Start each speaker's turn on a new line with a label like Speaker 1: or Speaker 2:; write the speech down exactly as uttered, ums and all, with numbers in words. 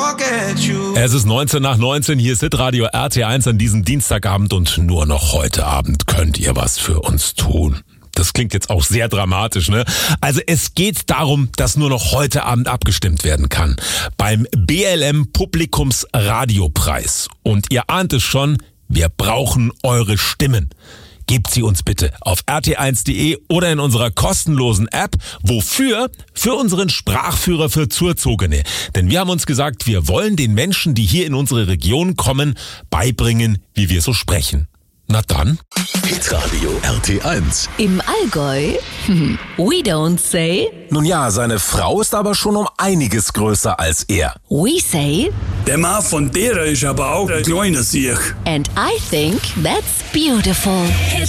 Speaker 1: forget you.
Speaker 2: Es ist neunzehn nach neunzehn, hier ist Hitradio R T eins an diesem Dienstagabend und nur noch heute Abend könnt ihr was für uns tun. Das klingt jetzt auch sehr dramatisch, ne? Also es geht darum, dass nur noch heute Abend abgestimmt werden kann. Beim B L M Publikumsradiopreis. Und ihr ahnt es schon, wir brauchen eure Stimmen. Gebt sie uns bitte auf r t eins punkt d e oder in unserer kostenlosen App. Wofür? Für unseren Sprachführer für Zurzogene. Denn wir haben uns gesagt, wir wollen den Menschen, die hier in unsere Region kommen, beibringen, wie wir so sprechen. Na dann.
Speaker 3: Hitradio R T eins.
Speaker 4: Im Allgäu? We don't say.
Speaker 5: Nun ja, seine Frau ist aber schon um einiges größer als er.
Speaker 4: We say.
Speaker 6: Der Mann von der ist aber auch ein kleiner Sieg.
Speaker 4: And I think that's beautiful.